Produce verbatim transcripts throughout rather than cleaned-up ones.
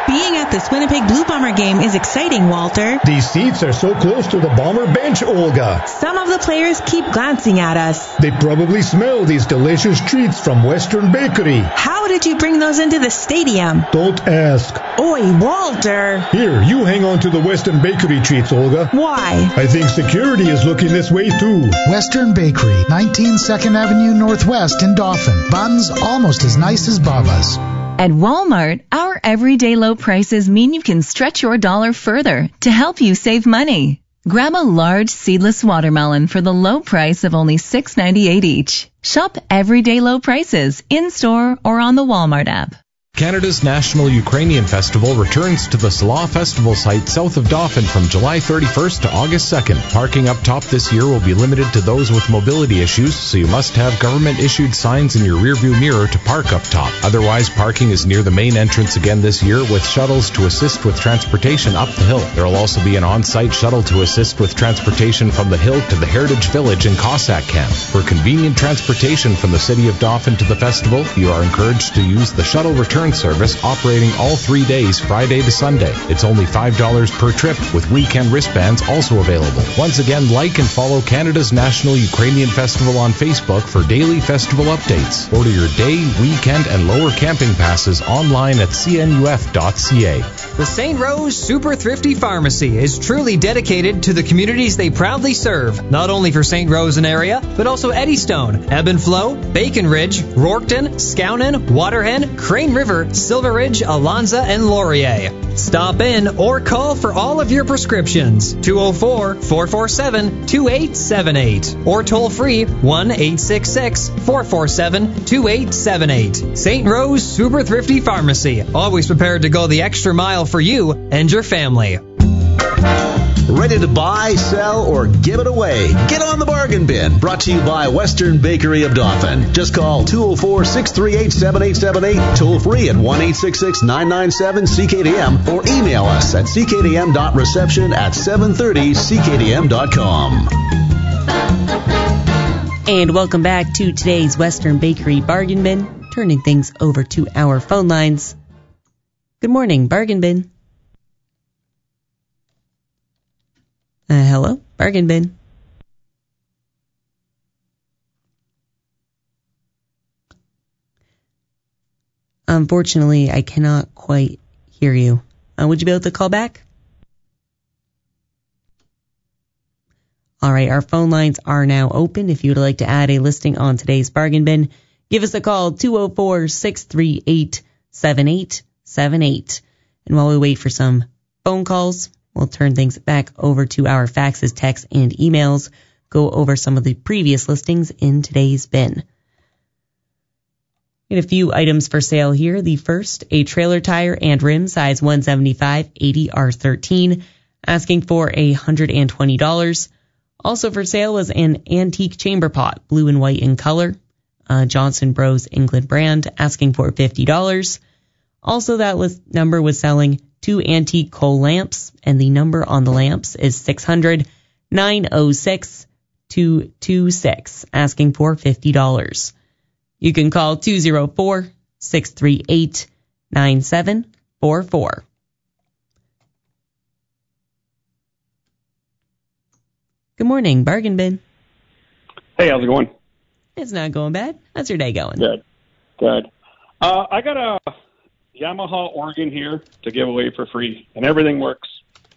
Being at this Winnipeg Blue Bomber game is exciting, Walter. These seats are so close to the Bomber bench, Olga. Some of the players keep glancing at us. They probably smell these delicious treats from Western Bakery. How did you bring those into the stadium? Don't ask. Oi, Walter. Here, you hang on to the Western Bakery treats, Olga. Why? I think security is looking this way, too. Western Bakery, nineteen second Avenue Northwest in Dauphin. Buns almost as nice as Baba's. At Walmart, our everyday low prices mean you can stretch your dollar further to help you save money. Grab a large seedless watermelon for the low price of only six ninety-eight each. Shop everyday low prices in-store or on the Walmart app. Canada's National Ukrainian Festival returns to the Salah Festival site south of Dauphin from July thirty-first to August second. Parking up top this year will be limited to those with mobility issues, so you must have government-issued signs in your rearview mirror to park up top. Otherwise, parking is near the main entrance again this year with shuttles to assist with transportation up the hill. There will also be an on-site shuttle to assist with transportation from the hill to the Heritage Village in Cossack Camp. For convenient transportation from the city of Dauphin to the festival, you are encouraged to use the shuttle return service operating all three days, Friday to Sunday. It's only five dollars per trip, with weekend wristbands also available. Once again, like and follow Canada's National Ukrainian Festival on Facebook for daily festival updates. Order your day, weekend, and lower camping passes online at c n u f dot c a. The Saint Rose Super Thrifty Pharmacy is truly dedicated to the communities they proudly serve, not only for Saint Rose and area, but also Eddystone, Ebb and Flow, Bacon Ridge, Rorkton, Skownon, Waterhen, Crane River, Silver Ridge, Alonza, and Laurier. Stop in or call for all of your prescriptions. two oh four, four four seven, two eight seven eight or toll free one eight six six, four four seven, two eight seven eight. Saint Rose Super Thrifty Pharmacy, always prepared to go the extra mile for you and your family. Ready to buy, sell, or give it away? Get on the bargain bin. Brought to you by Western Bakery of Dauphin. Just call two oh four, six three eight, seven eight seven eight, toll free at one eight six six, nine nine seven, C K D M, or email us at c k d m dot reception at seven thirty c k d m dot com. And welcome back to today's Western Bakery Bargain Bin. Turning things over to our phone lines. Good morning, Bargain Bin. Uh, hello, Bargain Bin. Unfortunately, I cannot quite hear you. Uh, would you be able to call back? All right, our phone lines are now open. If you would like to add a listing on today's Bargain Bin, give us a call, two oh four, six three eight, seven eight seven eight. And while we wait for some phone calls, we'll turn things back over to our faxes, texts, and emails, go over some of the previous listings in today's bin. We have a few items for sale here. The first, a trailer tire and rim, size one seventy-five, eighty R thirteen, asking for one hundred twenty dollars. Also for sale was an antique chamber pot, blue and white in color, uh, Johnson Bros England brand, asking for fifty dollars. Also, that list number was selling two antique coal lamps, and the number on the lamps is six hundred, nine oh six, two two six, asking for fifty dollars. You can call two oh four, six three eight, nine seven four four. Good morning, Bargain Bin. Hey, how's it going? It's not going bad. How's your day going? Good. Good. Uh, I got a Yamaha organ here to give away for free, and everything works.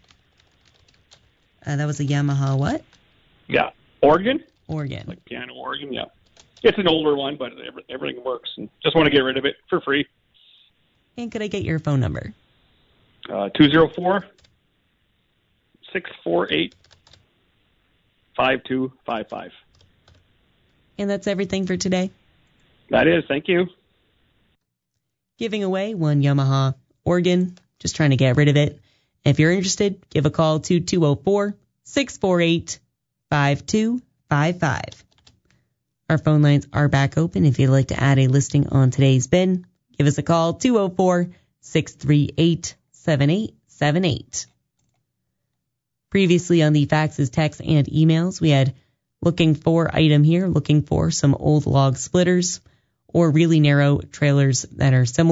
Uh, that was a Yamaha what? Yeah, organ. Organ. Like piano organ, yeah. It's an older one, but every, everything works, and just want to get rid of it for free. And could I get your phone number? Uh, two oh four, six four eight, five two five five. And that's everything for today? That is, thank you. Giving away one Yamaha organ, just trying to get rid of it. If you're interested, give a call to two oh four, six four eight, five two five five. Our phone lines are back open. If you'd like to add a listing on today's bin, give us a call, two oh four, six three eight, seven eight seven eight. Previously on the faxes, texts, and emails, we had looking for item here, looking for some old log splitters or really narrow trailers that are similar